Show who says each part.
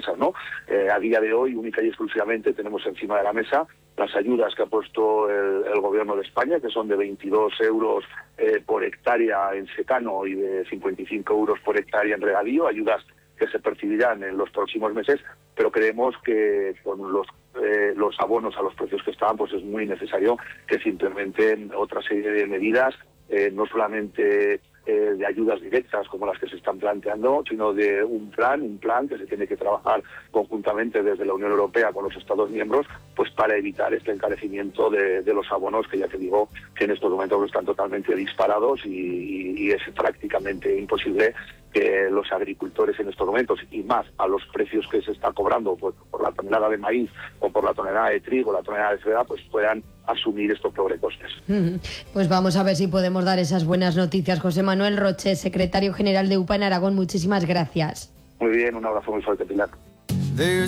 Speaker 1: empresas, ¿no? A día de hoy, única y exclusivamente, tenemos encima de la mesa las ayudas que ha puesto el Gobierno de España, que son de 22 euros por hectárea en secano y de 55 euros por hectárea en regadío, ayudas que se percibirán en los próximos meses, pero creemos que con los abonos a los precios que estaban, pues es muy necesario que se implementen otra serie de medidas, no solamente de ayudas directas como las que se están planteando, sino de un plan que se tiene que trabajar conjuntamente desde la Unión Europea con los Estados miembros, pues para evitar este encarecimiento de los abonos, que ya te digo que en estos momentos están totalmente disparados y es prácticamente imposible que los agricultores en estos momentos, y más a los precios que se está cobrando pues, por la tonelada de maíz o por la tonelada de trigo, la tonelada de cebada, pues puedan asumir estos sobrecostes.
Speaker 2: Pues vamos a ver si podemos dar esas buenas noticias. José Manuel Roche, secretario general de UPA en Aragón, muchísimas gracias.
Speaker 1: Muy bien, un abrazo muy fuerte, Pilar.